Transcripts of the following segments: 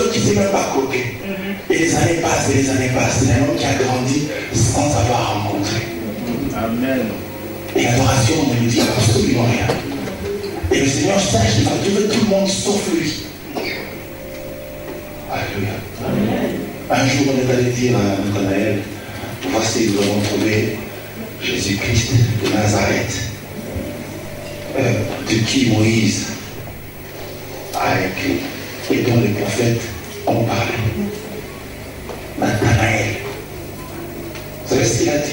d'autres qui ne savent même pas croquer. Et les années passent, et les années passent. C'est un homme qui a grandi sans avoir rencontré. Amen. Et l'adoration ne lui dit absolument rien. Et le Seigneur sache qu'il va trouver tout le monde sauf lui. Alléluia. Un jour, on est allé dire à Nathanaël, voici, nous avons trouvé Jésus-Christ de Nazareth, de qui Moïse a écrit et dont les prophètes ont parlé. Nathanaël. Vous savez ce qu'il a dit?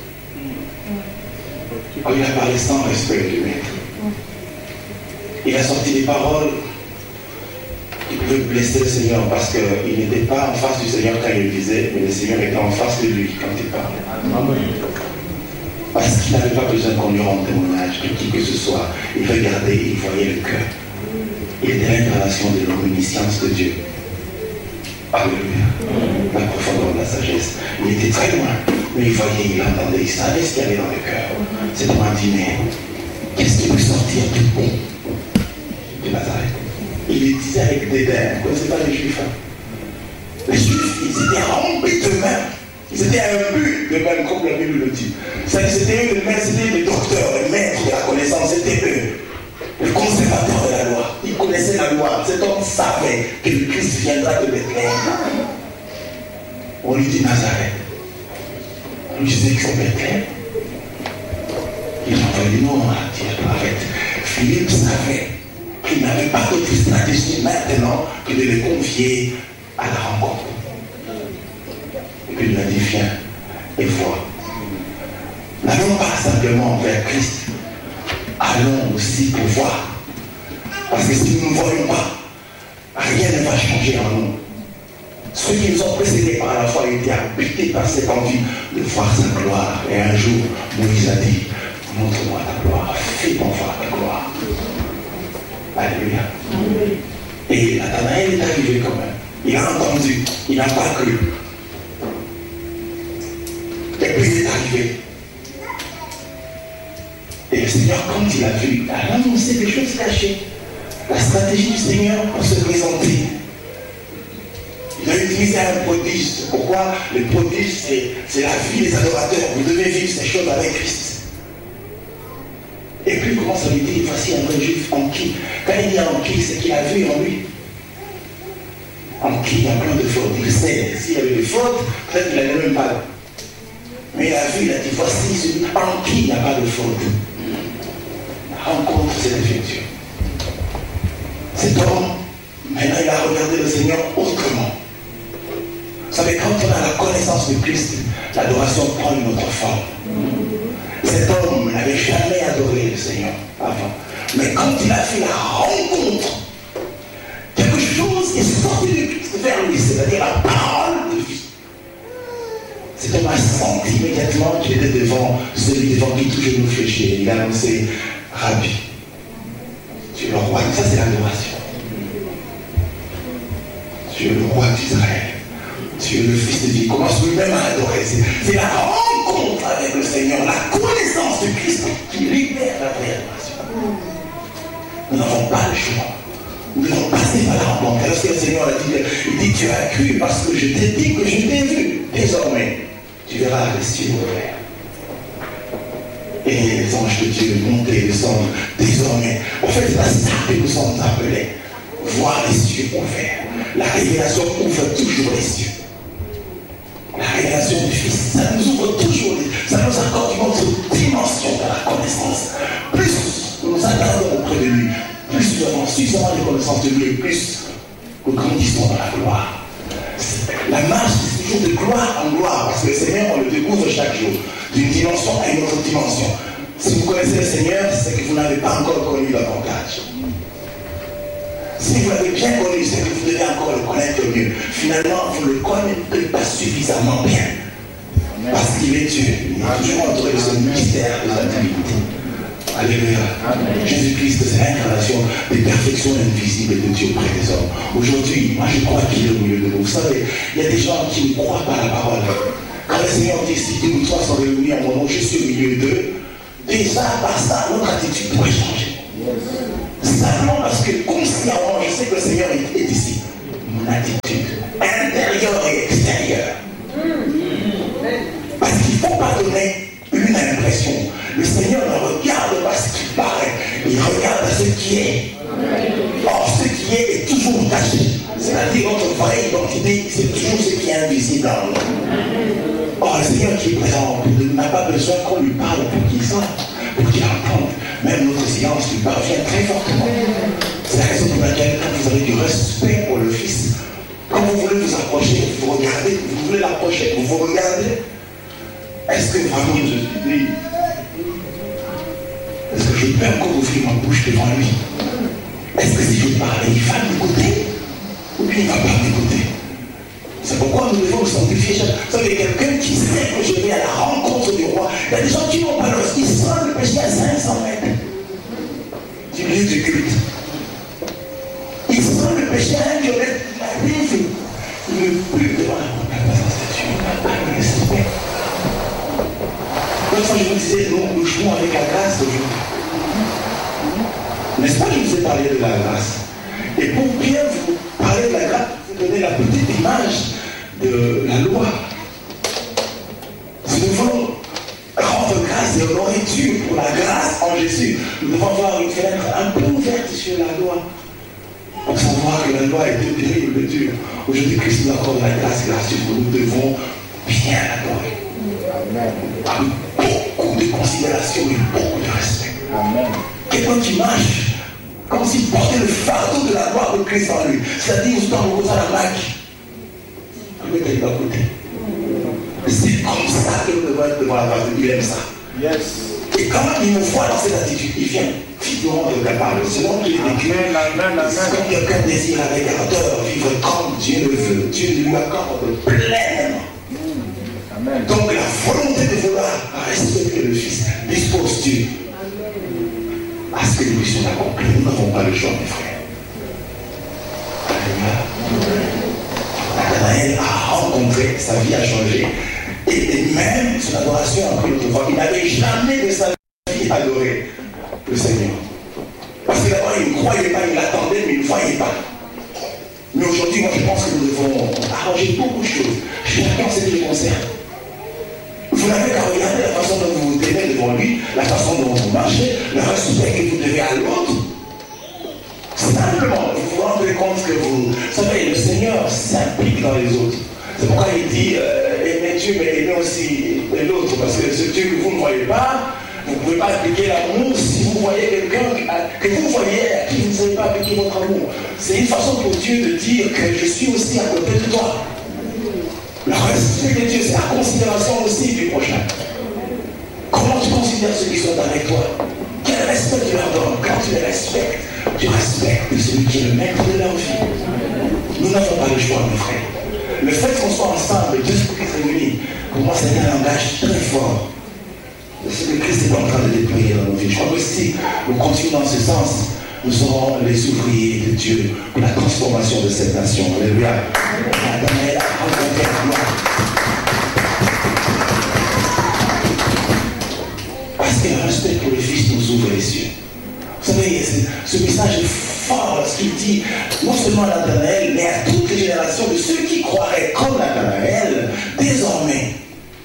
Oh, il a parlé sans respect du maître. Il a sorti des paroles qui pouvaient blesser le Seigneur parce qu'il n'était pas en face du Seigneur quand il le disait, mais le Seigneur était en face de lui quand il parlait. Parce qu'il n'avait pas besoin qu'on lui rende témoignage de qui que ce soit. Il regardait, il voyait le cœur. Il était l'incarnation de l'omniscience de Dieu. Alléluia. La profondeur de la sagesse. Il était très loin, mais il voyait, il entendait, il savait ce qu'il y avait dans le cœur. C'est pour un dîner. Qu'est-ce qui peut sortir de bon de Nazareth? Il le disait avec dédain. Vous ne connaissez pas les Juifs? Les Juifs, ils étaient remplis d'eux-mêmes. Ils étaient imbus d'eux-mêmes, comme la Bible le dit. C'était eux, c'était les docteurs, les maîtres de la connaissance, c'était eux. Le conservateur de la loi. Ils connaissaient la loi. Cet homme savait que le Christ viendra de Bethléem. On lui dit Nazareth. On lui disait que c'est Bethléem. Il envoie dit non, arrête. Philippe savait qu'il n'avait pas d'autre stratégie maintenant que de les confier à la rencontre. Et puis il a dit viens et vois. N'allons pas simplement vers Christ. Allons aussi pour voir. Parce que si nous ne voyons pas, rien ne va changer en nous. Ceux qui nous ont précédés par la foi étaient habités par cette envie de voir sa gloire. Et un jour, Moïse a dit, montre-moi ta gloire, fais-moi voir ta gloire. Alléluia. Et Nathanaël est arrivé quand même. Il a entendu, il n'a pas cru. Et puis il est arrivé. Et le Seigneur, quand il a vu, a annoncé des choses cachées. La stratégie du Seigneur pour se présenter. Il a utilisé un prodige. Pourquoi? Le prodige, c'est la vie des adorateurs. Vous devez vivre ces choses avec Christ. Et puis il commence à lui dire, voici un vrai juif en qui. Quand il dit en qui, c'est qu'il a vu en lui. En qui il y a plein de fautes. Il sait, s'il y avait des fautes, peut-être qu'il n'allait même pas là. Mais il a vu, il a dit, voici celui en qui il n'y a pas de faute. La rencontre s'est effectuée. Cet homme, maintenant il a regardé le Seigneur autrement. Vous savez, quand on a la connaissance de Christ, l'adoration prend une autre forme. Cet homme n'avait jamais adoré le Seigneur avant. Mais quand il a fait la rencontre, quelque chose est sorti de Christ vers lui, c'est-à-dire la parole de vie. Cet homme a senti immédiatement qu'il était devant celui devant qui tout genou fléchit. Il a annoncé, Rabbi, tu es le roi. Ça, c'est l'adoration. Tu es le roi d'Israël. Tu es le Fils de Dieu. Il commence lui-même à adorer. C'est la rencontre avec le Seigneur, la connaissance de Christ qui libère la vraie adoration. Nous n'avons pas le choix. Nous devons passer par la rencontre. Lorsque le Seigneur a dit, il dit, tu as cru parce que je t'ai dit que je t'ai vu. Désormais, tu verras les cieux ouverts. Et les anges de Dieu monter et descendre désormais. En fait, c'est à ça que nous sommes appelés. Voir les cieux ouverts. La révélation ouvre toujours les cieux. La révélation du Fils, ça nous ouvre toujours, ça nous accorde une autre dimension de la connaissance. Plus nous nous attardons auprès de lui, plus nous avons suffisamment de connaissance de lui, et plus nous grandissons dans la gloire. La marche, c'est toujours de gloire en gloire, parce que le Seigneur, on le découvre chaque jour, d'une dimension à une autre dimension. Si vous connaissez le Seigneur, c'est que vous n'avez pas encore connu davantage. Si vous l'avez bien connu, c'est que vous devez encore le connaître mieux. Finalement, vous ne le connaissez pas suffisamment bien. Parce qu'il est Dieu. Il est toujours entouré de ce mystère de la divinité. Alléluia. Jésus-Christ, c'est l'incarnation des perfections invisibles de Dieu auprès des hommes. Aujourd'hui, moi je crois qu'il est au milieu de nous. Vous savez, il y a des gens qui ne croient pas à la parole. Quand le Seigneur dit, si 2 ou 3 sont réunis à mon nom, je suis au milieu d'eux, déjà par ça, notre attitude pourrait changer. Simplement parce que consciemment, je sais que le Seigneur est ici. Mon attitude pas donner une impression. Le Seigneur ne regarde pas ce qui paraît, il regarde ce qui est. Or, ce qui est toujours caché. C'est-à-dire notre vraie identité, c'est toujours ce qui est invisible en nous. Or, le Seigneur qui est présent n'a pas besoin qu'on lui parle pour qu'il sorte, pour qu'il entende. Même notre silence lui parvient très fortement. C'est la raison pour laquelle, quand vous avez du respect pour le Fils, quand vous voulez vous approcher, vous regardez, vous voulez l'approcher, vous vous regardez. Est-ce que vraiment je suis dit? Est-ce que je peux encore ouvrir ma bouche devant lui? Est-ce que si je parle, il va m'écouter? Ou bien il ne va pas m'écouter? C'est pourquoi nous devons nous sanctifier. Vous savez, quelqu'un qui sait que je vais à la rencontre du roi, il y a des gens qui n'ont pas leur ils sentent le péché à 500 mètres du lieu du culte. Ils sentent le péché à 1 kilomètre de la rive. Ils ne plus devant la présence de Dieu. Le respect. L'autre fois, je vous disais, nous jouons avec la grâce d'aujourd'hui. N'est-ce pas que je vous ai parlé de la grâce? Et pour bien vous parler de la grâce, je vais vous donner la petite image de la loi. Si nous voulons rendre grâce et honorer Dieu pour la grâce en Jésus, nous devons avoir une fenêtre un peu ouverte sur la loi. Pour savoir que la loi est terrible de Dieu. Aujourd'hui, Christ nous accorde la grâce gracieuse que nous devons bien l'adorer. Avec beaucoup de considération et beaucoup de respect. Quelqu'un qui marche comme s'il portait le fardeau de la gloire de Christ en lui. C'est-à-dire, vous en reposant la main. C'est comme ça que nous devons être devant la grâce de Dieu. Il aime ça. Yes. Et quand il nous voit dans cette attitude, il vient figurant de capable. Selon qu'il est écrit, comme quelqu'un désire avec ardeur vivre comme Dieu le veut, Dieu lui accorde pleinement. Amen. Donc la volonté de vouloir respecter le Fils dispose Dieu à ce que nous puissions l'accomplir. Nous n'avons pas le choix, mes frères. Nathanaël a rencontré, sa vie a changé. Et même son adoration a pris notre voix. Il n'avait jamais de sa vie adoré le Seigneur. Parce que d'abord, il ne croyait pas, il l'attendait, mais il ne voyait pas. Mais aujourd'hui, moi, je pense que nous devons arranger beaucoup de choses. Chacun ce qui le concerne. Vous n'avez qu'à regarder la façon dont vous vous tenez devant lui, la façon dont vous marchez, le respect que vous devez à l'autre. Simplement, vous vous rendez compte que vous savez, le Seigneur s'implique dans les autres. C'est pourquoi il dit aimez Dieu, mais aimez aussi l'autre. Parce que ce Dieu que vous ne voyez pas, vous ne pouvez pas appliquer l'amour si vous voyez quelqu'un que vous voyez à qui vous ne savez pas appliquer votre amour. C'est une façon pour Dieu de dire que je suis aussi à côté de toi. Le respect de Dieu, c'est la considération aussi du prochain. Comment tu considères ceux qui sont avec toi? Quel respect tu leur donnes? Quand tu les respectes, tu respectes celui qui est le maître de leur vie. Nous n'avons pas le choix, mes frères. Le fait qu'on soit ensemble, Dieu se Christ réunis, pour moi, c'est un langage très fort de ce que Christ est en train de déployer dans nos vies. Je crois que si nous continuons dans ce sens, nous serons les ouvriers de Dieu pour la transformation de cette nation. Alléluia. Nathanaël a rencontré la gloire. Parce que le respect pour le Fils nous ouvre les yeux. Vous savez, ce message est fort, ce qu'il dit, non seulement à Nathanaël, mais à toutes les générations de ceux qui croiraient comme Nathanaël, désormais,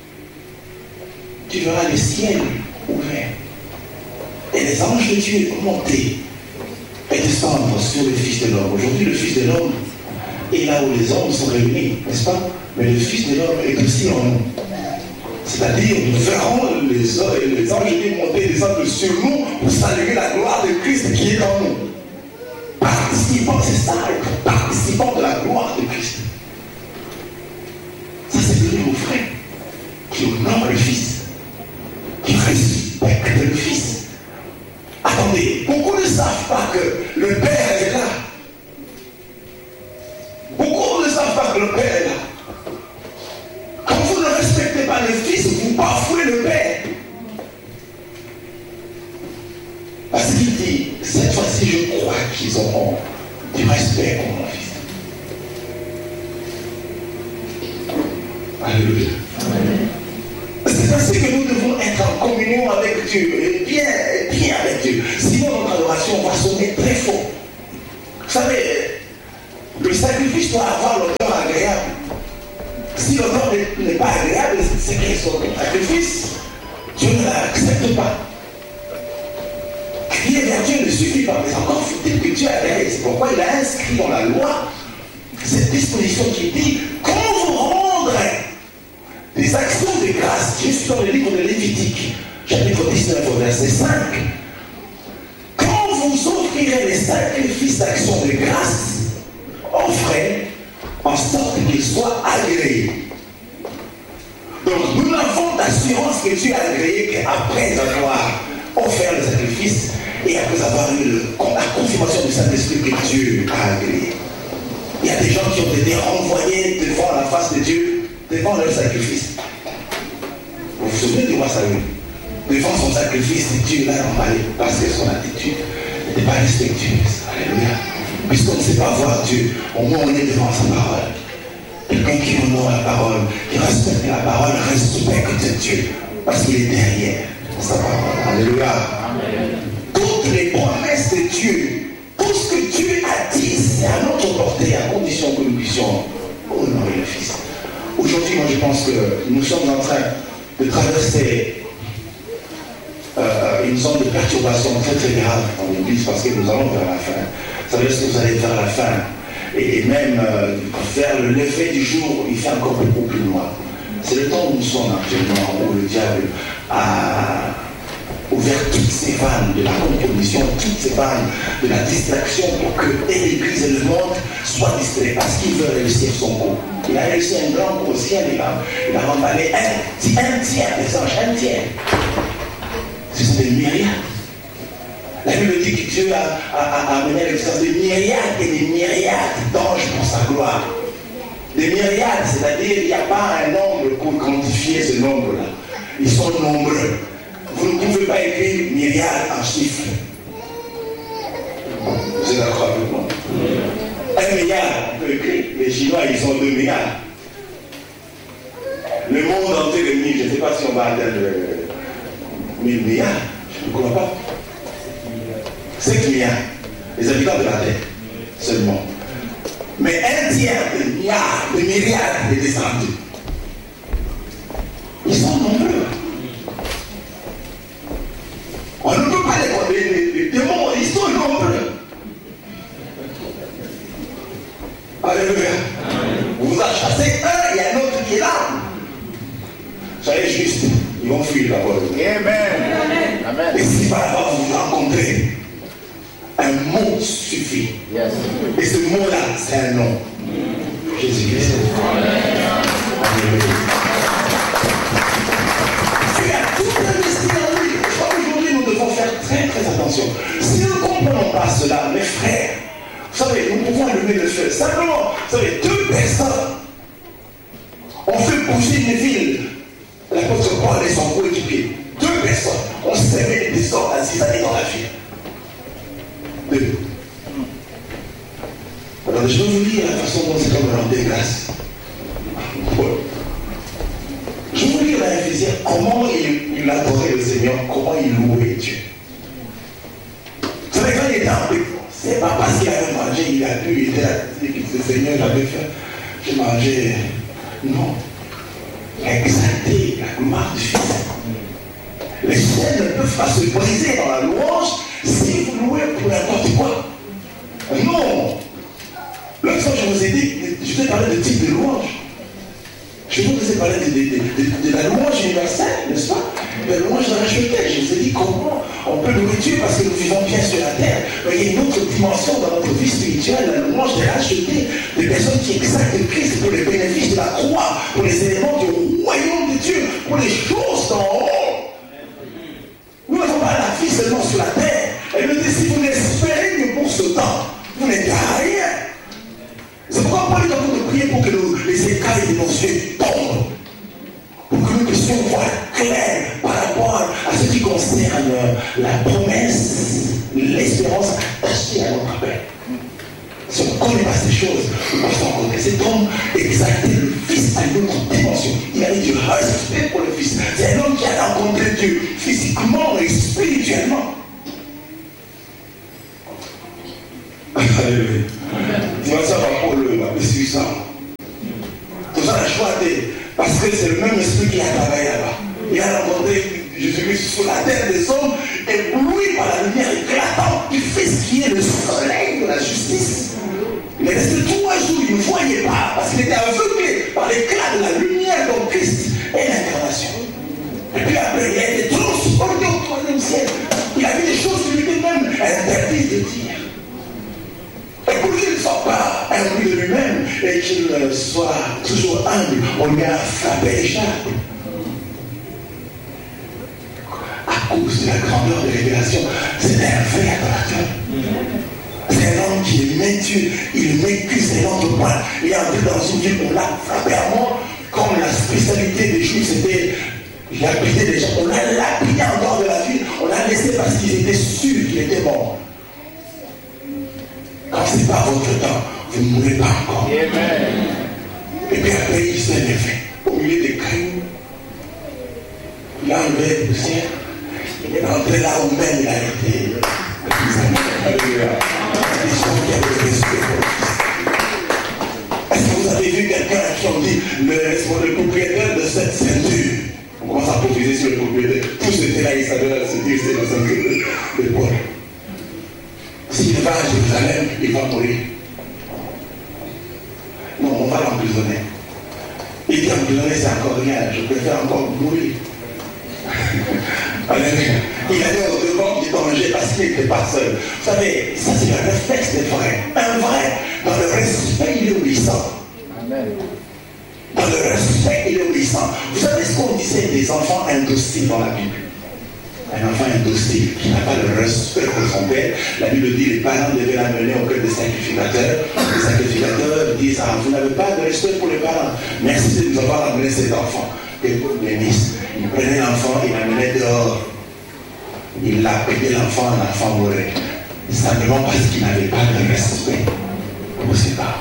tu verras le ciel ouvert et les anges de Dieu monter et descendre sur le Fils de l'homme. Aujourd'hui, le Fils de l'homme est là où les hommes sont réunis, n'est-ce pas? Mais le Fils de l'homme est aussi en nous. C'est-à-dire, nous verrons les anges de Dieu monter et descendre sur nous pour saluer la gloire de Christ qui est en nous. Participants, c'est ça, participants de la gloire de Christ. Ça, c'est le mon frère qui honore le Fils, qui respecte le Fils. Attendez, beaucoup ne savent pas que le Père est là. Beaucoup ne savent pas que le Père est là. Quand vous ne respectez pas le Fils, vous bafouez le Père. Parce qu'il dit, cette fois-ci, je crois qu'ils auront du respect pour mon Fils. Alléluia. C'est ainsi que nous devons être en communion avec Dieu, et bien avec Dieu. Sinon, notre adoration va sonner très fort. Vous savez, le sacrifice doit avoir l'odeur agréable. Si l'odeur n'est pas agréable, c'est qu'il est son sacrifice. Dieu ne l'accepte pas. Crier vers Dieu ne suffit pas, mais encore faut-il que Dieu agrée. C'est pourquoi il a inscrit dans la loi cette disposition qui dit quand vous rendrez des actions de grâce. Je suis dans le livre de Lévitique, chapitre 19, verset 5. Quand vous offrirez les sacrifices d'action de grâce, offrez en sorte qu'ils soient agréés. Donc nous n'avons d'assurance que Dieu a agréé qu'après avoir offert le sacrifice et après avoir eu la confirmation du Saint-Esprit que Dieu a agréé. Il y a des gens qui ont été renvoyés devant la face de Dieu, devant leur sacrifice. Vous vous souvenez du roi Saül? Devant son sacrifice, Dieu l'a emballé parce que son attitude n'était pas respectueuse. Alléluia. Puisqu'on ne sait pas voir Dieu, au moins on est devant sa parole. Quelqu'un qui honore la parole, qui respecte la parole, respecte Dieu. Parce qu'il est derrière sa parole. Alléluia. Amen. Toutes les promesses de Dieu, tout ce que Dieu a dit, c'est à notre portée, à condition que nous puissions honorer le Fils. Aujourd'hui, moi je pense que nous sommes en train de traverser une zone de perturbation très très grave dans l'Église parce que nous allons vers la fin. Ça veut dire que vous allez vers la fin. Et même vers le lever du jour, il fait encore beaucoup plus loin. C'est le temps où nous sommes actuellement, où le diable a ouvert toutes ces vannes de la compromission, toutes ces vannes de la distraction pour que l'Église et le monde soient distraits parce qu'il veut réussir son coup. Il a réussi un grand coup au ciel, il a remballé un tiers des anges, un tiers. Ce sont des myriades. La Bible dit que Dieu a amené à l'existence des myriades et des myriades d'anges pour sa gloire. Des myriades, c'est-à-dire il n'y a pas un nombre pour quantifier ce nombre-là. Ils sont nombreux. Vous ne pouvez pas écrire myriades en chiffres. Vous êtes d'accord avec moi? 1 milliard, on peut écrire. Les Chinois, ils sont 2 milliards. Le monde entier est 1000. Je ne sais pas si on va atteindre 1000 milliards. Je ne crois pas. 5 milliards. Les habitants de la Terre, seulement. Mais 1 tiers de milliards, de milliards est descendu. Ils sont nombreux. On ne peut pas les démons, ils sont nombreux. Alléluia. Vous en chassez un, il y a un autre qui est là. Soyez juste, ils vont fuir la parole. Amen. Et si par là vous vous rencontrez, un mot suffit. Yes. Et ce mot-là, c'est un nom. Jésus-Christ. Alléluia. Tu as tout investi en lui. Aujourd'hui, nous devons faire très très attention. Si nous ne comprenons pas cela, mes frères, vous savez, nous pouvons allumer le feu. Simplement, vous savez, 2 personnes ont fait bouger une ville. L'apôtre Paul et son coéquipier. 2 personnes ont semé des désordres à 6 années dans la ville. 2. Alors, je vais vous lire la façon dont c'est comme rendre grâce. Je vais vous lire dans Éphésiens comment il adorait le Seigneur, comment il louait Dieu. Vous savez, quand il était en paix, c'est pas parce qu'il avait mangé, il a pu, il était là, le Seigneur, j'avais fait, j'ai mangé. Non. Exalter la gloire du Fils. Les chaînes ne peuvent pas se briser dans la louange si vous louez pour n'importe quoi. Non. L'autre fois, je vous ai dit, je vous ai parlé de type de louange. Je vous ai parlé de la louange universelle, n'est-ce pas? De la louange rachetée. Je vous ai dit comment on peut louer Dieu parce que nous vivons bien sur la terre. Mais il y a une autre dimension dans notre vie spirituelle, la louange des rachetés, des personnes qui exaltent Christ pour les bénéfices de la croix, pour les éléments du royaume de Dieu, pour les choses d'en haut. Nous n'avons pas la vie seulement sur la terre. Elle me dit, si vous n'espérez que pour ce temps, vous n'êtes à rien. C'est pourquoi Paul est en train de prier pour que les écailles de nos yeux tombent. Pour que nous puissions voir clair par rapport à ce qui concerne la promesse, l'espérance attachée à notre appel. Si on ne connaît pas ces choses, nous pouvons rencontrer cet homme exalter le Fils à une autre dimension. Il avait du respect pour le Fils. C'est un homme qui a rencontré Dieu physiquement et spirituellement. Alléluia. Dimension par Paul, ma puissance. Tout ça, la choisi, parce que c'est le même esprit qui a travaillé là-bas. Il a rencontré Jésus-Christ sur la terre des hommes, ébloui par la lumière éclatante qui fait ce qui est le soleil de la justice. Il est resté 3 jours, il ne voyait pas, parce qu'il était aveuglé par l'éclat de la lumière de Christ et l'incarnation. Et puis après, il a été transporté au 3e ciel. Il a vu des choses qui lui étaient même interdites de dire. Et pour qu'il ne soit pas imbu de lui-même et qu'il soit toujours humble, on lui a frappé les charpes. À cause de la grandeur de révélation, c'est un vrai adorateur. C'est un homme qui aimait Dieu, il aimait Christ et l'autre point. Il est entré dans une ville, on l'a frappé à mort, comme la spécialité des Juifs, c'était lapider les gens. On l'a lapidé en dehors de la ville, on l'a laissé parce qu'ils étaient sûrs qu'il était mort. Quand ce n'est pas votre temps, vous ne mourrez pas encore. Amen. Et puis après, il s'est levé au milieu des crimes. Il a enlevé la poussière. Il est rentré là où même il a été. Alléluia. Est-ce que vous avez vu quelqu'un qui ont dit le propriétaire de cette ceinture? On commence à profiter sur le propriétaire. Tous étaient là, ils savaient la ceinture, c'est la ceinture de Paul. S'il va à Jérusalem, il va mourir. Non, on va l'emprisonner. Il dit emprisonner, c'est encore rien. Je préfère encore mourir. Alléluia. Il allait au devant du danger parce qu'il n'était pas seul. Vous savez, ça c'est le réflexe des vrais. Un vrai, dans le respect, il est obéissant. Amen. Dans le respect, il est obéissant. Vous savez ce qu'on disait des enfants indociles dans la Bible? Un enfant indocile qui n'a pas le respect pour son père. La Bible dit les parents devaient l'amener auprès des sacrificateurs. Les sacrificateurs disent vous n'avez pas de respect pour les parents. Merci de nous avoir amené cet enfant. Et pour bénisse. Il prenait l'enfant, il l'amenait dehors. Il lapidait l'enfant mourait. Simplement parce qu'il n'avait pas de respect pour ses parents.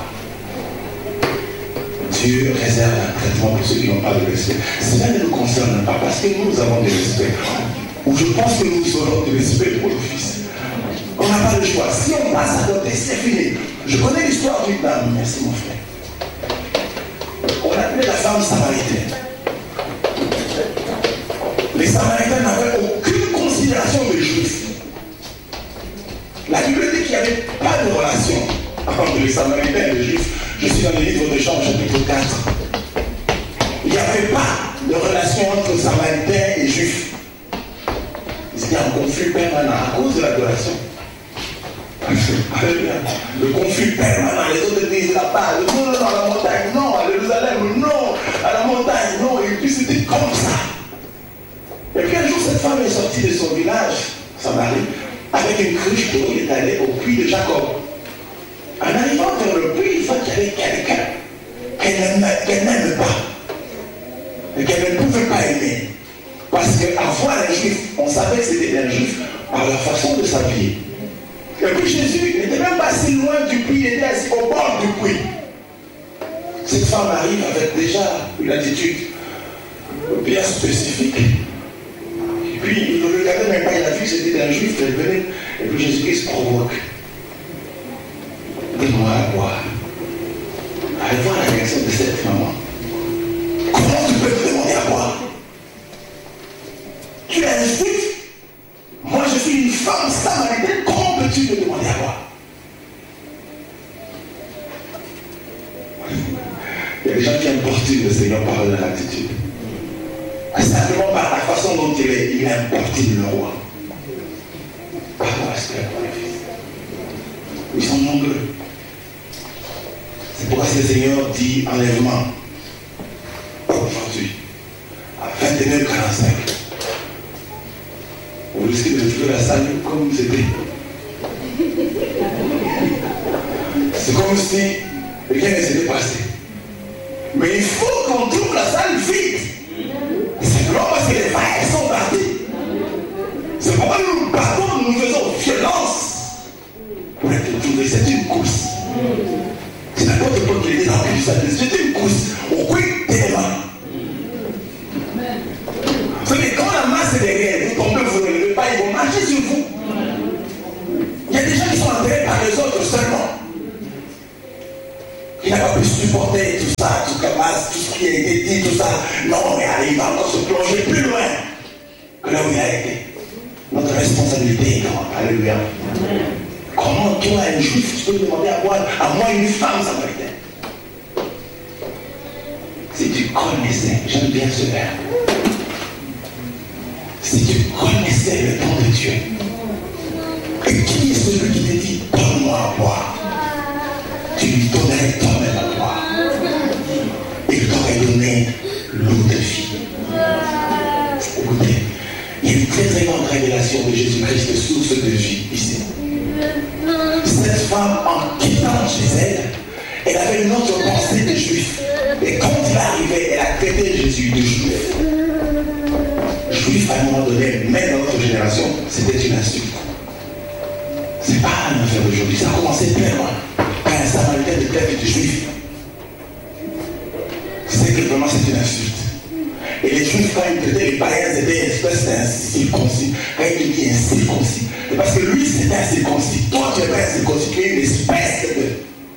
Dieu réserve un traitement pour ceux qui n'ont pas de respect. Cela ne nous concerne pas parce que nous avons du respect. Ou je pense que nous aurons du respect pour le Fils. On n'a pas le choix. Si on passe à côté, c'est fini. Je connais l'histoire d'une dame. Merci mon frère. On appelait la femme samaritaine. Les Samaritains n'avaient aucune considération des Juifs. La Bible dit qu'il n'y avait pas de relation entre les Samaritains et les Juifs. Je suis dans le livre de Jean, chapitre 4. Il n'y avait pas de relation entre Samaritains et Juifs. Ils étaient en conflit permanent à cause de l'adoration. Le conflit permanent, les autres disent là-bas, non, à la montagne, non, à Jérusalem, non, à la montagne, non, et puis c'était comme ça. Et puis un jour, cette femme est sortie de son village, Samarie, avec une cruche d'eau, il est allé au puits de Jacob. En arrivant vers le puits, il voit qu'il y avait quelqu'un qu'elle n'aime pas, et qu'elle ne pouvait pas aimer. Parce qu'à voir un juif, on savait que c'était un juif par la façon de s'habiller. Et puis Jésus n'était même pas si loin du puits, il était assis au bord du puits. Cette femme arrive avec déjà une attitude bien spécifique. Et puis il ne regardait même pas, il a vu que c'était un juif, elle venait. Et puis Jésus-Christ provoque. Donne-moi à boire. Allez voir la réaction de cette maman. Comment tu peux me demander à boire? Tu es un juif? Moi je suis une femme samaritaine, comment peux-tu me demander à boire? Il y a des gens qui importunent le Seigneur par leur attitude. Simplement par la façon dont il importune le roi. Par le respect pour les fils. Ils sont nombreux. C'est pourquoi le Seigneur dit enlèvement aujourd'hui à 21h45. Vous risquez de trouver la salle comme c'était. C'est comme si rien ne s'était passé. Mais il faut qu'on trouve la salle vide. Simplement parce que les vagues sont parties. C'est pourquoi nous nous battons, nous faisons violence pour être trouvés. C'est une course. C'est n'importe quoi qui était dans le salle. C'est une course au coin des mains. Parce que quand la masse est derrière, vous tombez, vous ne relevez pas, ils vont marcher sur vous. Il y a des gens qui sont enterrés par les autres seulement. Qui n'ont pas pu supporter tout ça, tout ce qui est ça. Non, mais allez, il va encore se plonger plus loin que là où il a été. Notre responsabilité est grande. Alléluia. Comment toi, un juif, tu peux demander à moi une femme samaritaine? Si tu connaissais, j'aime bien ce verbe. Si tu connaissais le don de Dieu, et qui est celui qui te dit, donne-moi à boire, tu lui donnerais toi-même à boire. Il t'aurait donné l'eau de vie. Écoutez, il y a une très très grande révélation de Jésus-Christ, source de vie ici. Cette femme, en quittant chez elle, elle avait une autre pensée de juif. Et quand il arrivait, elle a traité Jésus de juif. Juif, à un moment donné, même dans notre génération, c'était une insulte. C'est pas une affaire d'aujourd'hui, ça a commencé très loin. Quand un samaritain de traite de juif, c'est que vraiment c'est une insulte. Et les juifs, quand ils traitaient les païens, c'était une espèce d'incirconcis. Quand il dit incirconcis, c'est parce que lui c'était incirconcis. Toi tu es pas incirconcis, tu es une espèce de.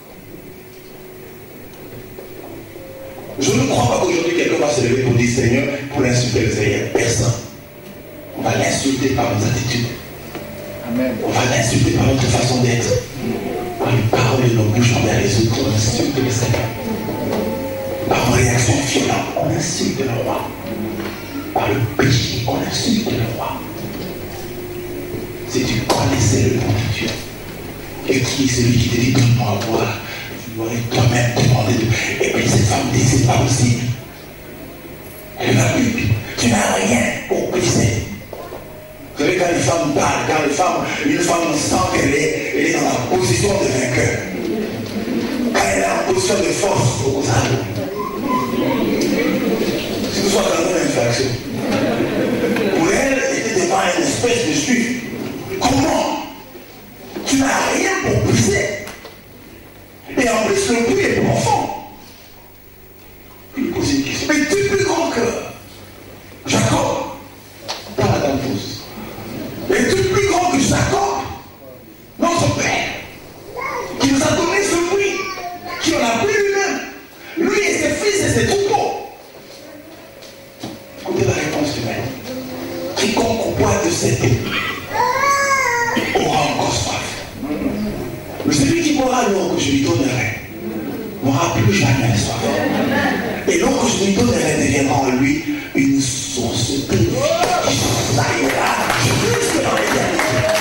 Je ne crois pas qu'aujourd'hui quelqu'un va se lever pour dire Seigneur, pour l'insulter le Seigneur. Personne. On va l'insulter par nos attitudes. Amen. On va l'insulter par notre façon d'être. Par les paroles de nos bouches envers les autres, on insulte le Seigneur. Par une réaction violente, on insulte le roi. Par le péché, on insulte le roi. Si tu connaissais le nom de Dieu, et qui est celui qui te dit donne-moi à boire, tu aurais toi-même demandé de. Et puis cette femme dit c'est pas possible. Elle va plus. Tu n'as rien pour briser. Vous savez, quand les femmes parlent, une femme sent qu'elle est dans la position de vainqueur. Quand elle est en position de force, au contraire. Si nous sommes dans une infraction. Pour elle, elle était devant une espèce de juif. Comment? Tu n'as rien pour briser. Et en plus, le prix est profond. Il pose une question. Mais tu es plus grand que Jacob. Dans la dame fausse. Et tu es plus grand que Jacob, notre père, qui nous a donné ce fruit, qui en a pris lui-même, lui et ses fils et ses troupeaux. Écoutez la réponse humaine. Quiconque boit de cette eau aura encore soif. Mais celui qui boira l'eau que je lui donnerai n'aura plus jamais soif. Et l'eau que je lui donnerai deviendra en lui une source de vie qui s'aillera jusque dans l'éternité.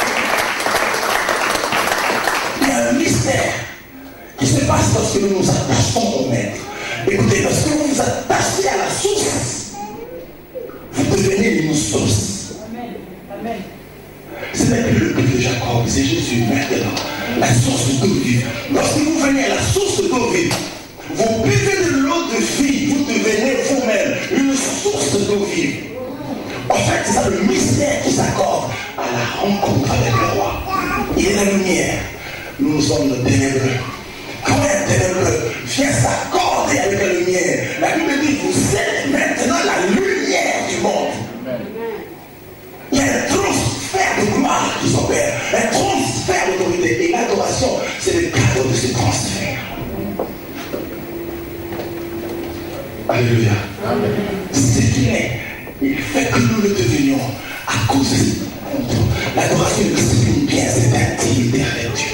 Il y a un mystère qui se passe lorsque nous nous attachons au maître. Écoutez, lorsque vous vous attachez à la source, vous devenez une source. Amen. Ce n'est plus le but de Jacob, c'est Jésus maintenant, la source d'eau vive. Lorsque vous venez à la source d'eau vive, vous buvez de l'eau de vie, vous devenez vous-même une source d'eau vive. En fait, c'est ça le mystère qui s'accorde à la rencontre avec le roi. Il est la lumière. Nous sommes le ténébreux. Quand un ténébreux vient s'accorder avec la lumière, la Bible dit vous êtes maintenant la lumière du monde. Il y a un transfert de gloire qui s'opère, un transfert d'autorité. Et l'adoration, c'est le cadre de ce transfert. Alléluia. C'est ce qu'il est. Il fait que nous le devenions à cause de cette rencontre. L'adoration exprime bien cette intimité avec Dieu.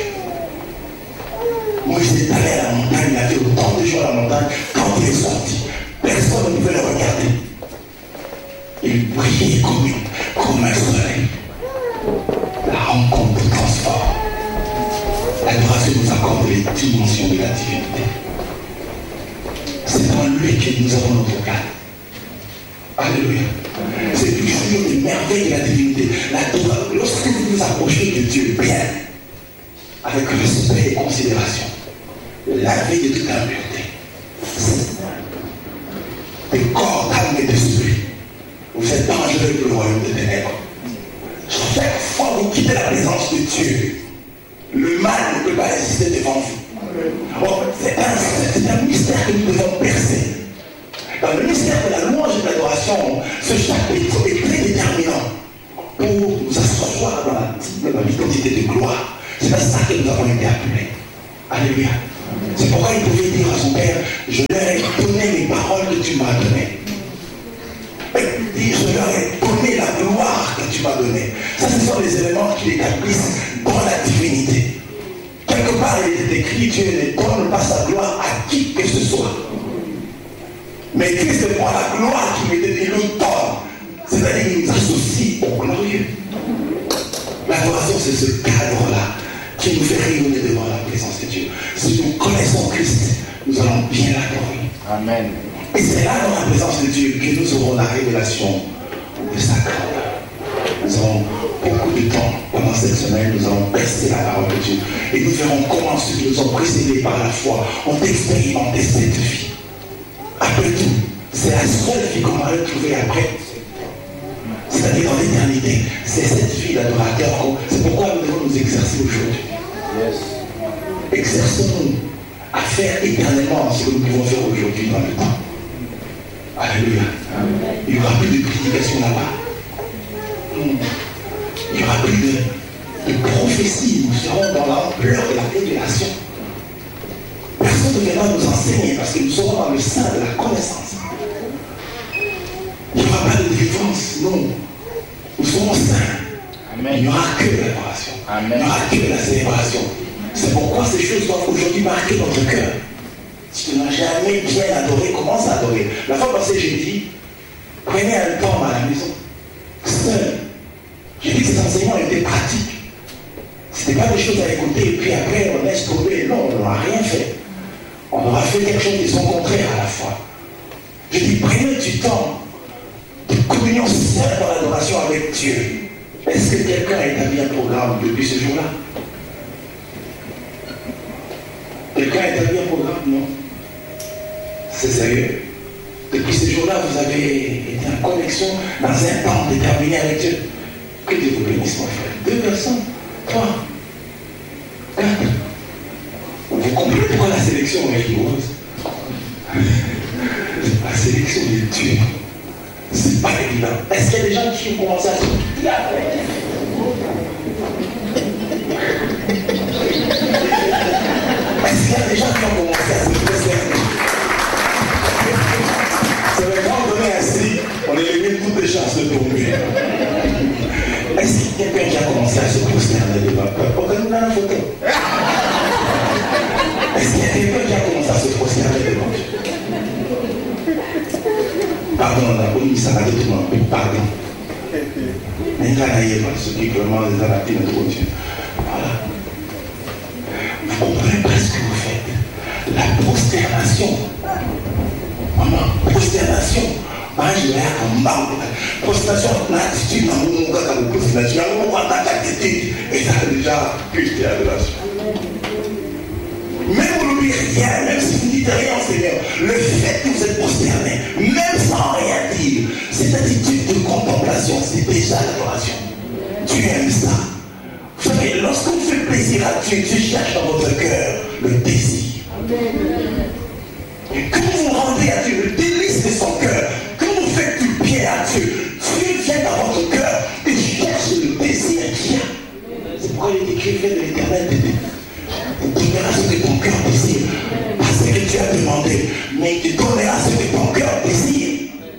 Moïse est allé à la montagne, il a fait autant de jours à la montagne. Quand il est sorti, personne ne pouvait le regarder. Il brillait comme un soleil. La rencontre transforme. L'adoration nous accorde les dimensions de la divinité. C'est dans lui que nous avons notre cas. Alléluia. C'est lui qui fait les merveilles de la divinité. Lorsque vous vous approchez de Dieu bien, avec respect et considération, la vie de toute impureté, de corps, d'âme et d'esprit, vous êtes dangereux pour le royaume des ténèbres. Chaque fois que vous quittez la présence de Dieu, le mal ne peut pas résister devant vous. Bon, c'est un mystère que nous devons percer. Dans le mystère de la louange et de l'adoration, ce chapitre est très déterminant pour nous asseoir dans l'identité de gloire. C'est à ça que nous avons été appelés. Alléluia. C'est pourquoi il pouvait dire à son père, je leur ai donné les paroles que tu m'as données. tu t'établisses dans la divinité. Quelque part, il est écrit, Dieu ne donne pas sa gloire à qui que ce soit. Mais Christ prend la gloire qu'il nous donne. C'est-à-dire qu'il nous associe au glorieux. L'adoration, c'est ce cadre-là qui nous fait rayonner devant la présence de Dieu. Si nous connaissons Christ, nous allons bien l'adorer. Amen. Et c'est là, dans la présence de Dieu, que nous aurons la révélation de sa grandeur. Nous aurons beaucoup de temps pendant cette semaine, nous allons tester la parole de Dieu. Et nous verrons comment ceux qui nous ont précédés par la foi ont expérimenté cette vie. Après tout, c'est la seule vie qu'on va retrouver après. C'est-à-dire dans l'éternité. C'est cette vie d'adorateur. C'est pourquoi nous devons nous exercer aujourd'hui. Yes. Exerçons-nous à faire éternellement ce que nous pouvons faire aujourd'hui dans le temps. Alléluia. Il n'y aura plus de prédication là-bas. Il n'y aura plus de prophétie. Nous serons dans l'ampleur de la révélation. Personne ne viendra nous enseigner parce que nous serons dans le sein de la connaissance. Il n'y aura pas de délivrance, non. Nous serons saints. Amen. Il n'y aura que l'adoration. Amen. Il n'y aura que la célébration. C'est pourquoi ces choses doivent aujourd'hui marquer notre cœur. Si tu n'as jamais bien adoré, commence à adorer. La fois passée, j'ai dit, prenez un temps à la maison, seul. J'ai dit que ces enseignements étaient pratiques. Ce n'était pas des choses à écouter et puis après on laisse tomber. Non, on n'aura rien fait. On aura fait quelque chose de son contraire à la fois. J'ai dit, prenez du temps de communion seule dans l'adoration avec Dieu. Est-ce que quelqu'un a établi un programme depuis ce jour-là? Quelqu'un a établi un programme? Non. C'est sérieux. Depuis ce jour-là, vous avez été en connexion dans un temps déterminé avec Dieu. Que Dieu vous bénisse, mon frère. 2 personnes, 3, 4. Vous comprenez pourquoi la sélection est rigoureuse? La sélection de Dieu, c'est pas évident. Est-ce qu'il y a des gens qui ont commencé à se dire est-ce qu'il y a des gens qui ont commencé à se prosterner? C'est le grand donné ainsi, on élimine toutes les chances de tomber. Est-ce qu'il y a quelqu'un qui a commencé à se prosterner devant le peuple? Regardez dans la photo. Est-ce qu'il y a quelqu'un qui a commencé à se prosterner devant Dieu? Pardon, on a connu ça, tout le monde. Pardon. Mais il y a ceux qui vraiment les ont ratés notre Dieu. Voilà. Vous comprenez pas ce que vous faites. La prosternation. Maman, prosternation. Moi, je vais à un prosternation, l'attitude dans mon cas, dans la prosternation, on va dans l'attitude. Et ça a déjà plus d'adoration. Même vous n'oubliez rien, même si vous ne dites rien, Seigneur, le fait que vous êtes prosterné, même sans rien dire, cette attitude de contemplation, c'est déjà l'adoration. Tu aimes ça. Vous savez, lorsqu'on fait plaisir à Dieu, Dieu cherche dans votre cœur le désir. Et quand vous rendez à Dieu le délice de son cœur, quand vous faites du bien à Dieu, Dieu vient dans votre cœur et cherche le désir qu'il y a. C'est pourquoi il est écrit, fais de l'éternel des il donnera ce que ton cœur désire. Pas ce que tu as demandé, mais il donnera ce que ton cœur désire.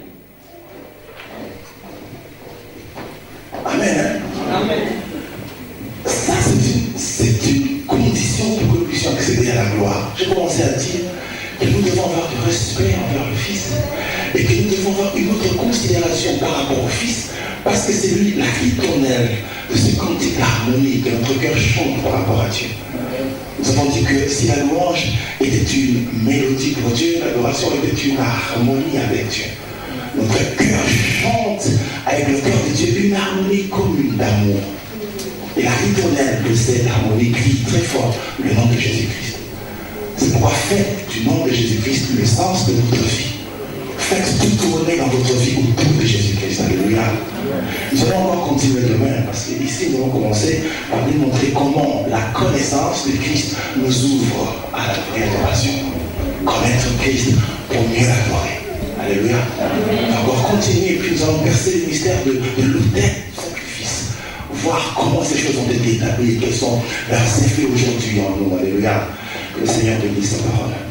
Amen. Hein? Amen. Ça, c'est une condition pour que nous puissions accéder à la gloire. J'ai commencé à dire que nous devons avoir du respect envers le Fils et que nous devons avoir une autre considération par rapport au Fils, parce que c'est lui la ritournelle de ce cantique d'harmonie que notre cœur chante par rapport à Dieu. Nous avons dit que si la louange était une mélodie pour Dieu, l'adoration était une harmonie avec Dieu. Notre cœur chante avec le cœur de Dieu une harmonie commune d'amour. Et la ritournelle de cette harmonie crie très fort le nom de Jésus-Christ. C'est pourquoi faites du nom de Jésus-Christ le sens de votre vie. Faites tout tourner dans votre vie autour de Jésus-Christ. Alléluia. Nous allons encore continuer demain parce qu'ici nous allons commencer par nous montrer comment la connaissance de Christ nous ouvre à la vraie adoration. Connaître Christ pour mieux l'adorer. Alléluia. Nous allons encore continuer et puis nous allons percer le mystère de l'autel du sacrifice. Voir comment ces choses ont été établies et quels sont leurs effets aujourd'hui en nous. Alléluia. Que le Seigneur bénisse sa parole.